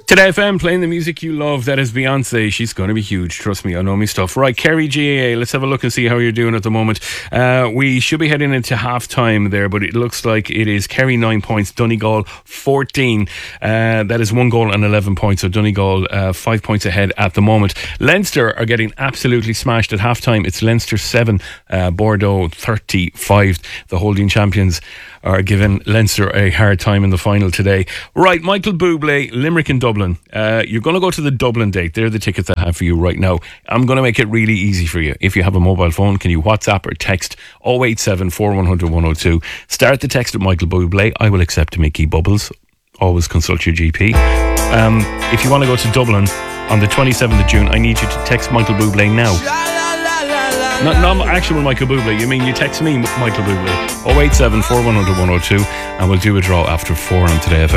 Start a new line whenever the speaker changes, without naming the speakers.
Today FM playing the music you love. That is Beyonce. She's going to be huge. Trust me, I know me stuff. Right, Kerry GAA. Let's have a look and see how you're doing at the moment. We should be heading into half time there, but it looks like it is Kerry 9 points, Donegal 14. That is 1 goal and 11 points. So Donegal 5 points ahead at the moment. Leinster are getting absolutely smashed at half time. It's Leinster 7, Bordeaux 35. The holding champions are giving Leinster a hard time in the final today. Right, Michael Bublé, Limerick and Dublin. You're going to go to the Dublin date. They're the tickets I have for you right now. I'm going to make it really easy for you. If you have a mobile phone, can you WhatsApp or text 087 4100 102. Start the text at Michael Bublé. I will accept Mickey Bubbles. Always consult your GP. If you want to go to Dublin on the 27th of June, I need you to text Michael Bublé now. Not actual Michael Bublé. You mean you text me, Michael Bublé. 087 4100 102, and we'll do a draw after 4 on Today FM.